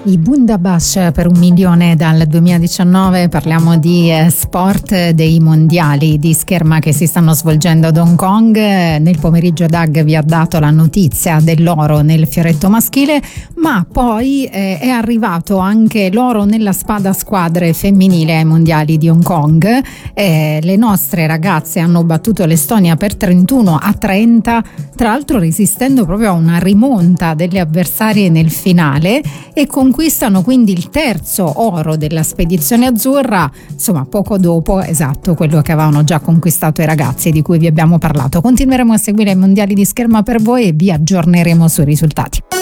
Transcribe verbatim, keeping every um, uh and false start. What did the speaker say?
I Bundabash per un milione dal duemiladiciannove. Parliamo di eh, sport, dei mondiali di scherma che si stanno svolgendo ad Hong Kong. Nel pomeriggio Doug vi ha dato la notizia dell'oro nel fioretto maschile, ma poi eh, è arrivato anche l'oro nella spada squadre femminile ai mondiali di Hong Kong. Eh, le nostre ragazze hanno battuto l'Estonia per trentuno a trenta, tra l'altro resistendo proprio a una rimonta delle avversarie nel finale, e conquistano quindi il terzo oro della spedizione azzurra, insomma poco dopo esatto quello che avevano già conquistato i ragazzi di cui vi abbiamo parlato. Continueremo a seguire i mondiali di scherma per voi e vi aggiorneremo sui risultati.